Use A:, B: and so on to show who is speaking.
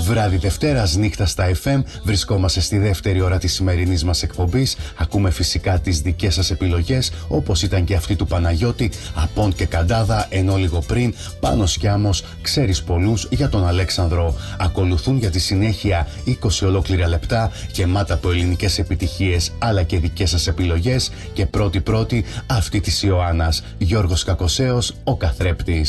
A: Βράδυ Δευτέρας, νύχτα στα FM. Βρισκόμαστε στη δεύτερη ώρα της σημερινής μας εκπομπής. Ακούμε φυσικά τις δικές σας επιλογές, όπως ήταν και αυτή του Παναγιώτη, Απόντ και Καντάδα, ενώ λίγο πριν, Πάνος Κιάμος, Ξέρεις πολλούς, για τον Αλέξανδρο. Ακολουθούν για τη συνέχεια 20 ολόκληρα λεπτά, γεμάτα από ελληνικές επιτυχίες, αλλά και δικές σας επιλογές. Και πρώτη αυτή της Ιωάννας, Γιώργος Κακοσέος, ο καθρέπτης.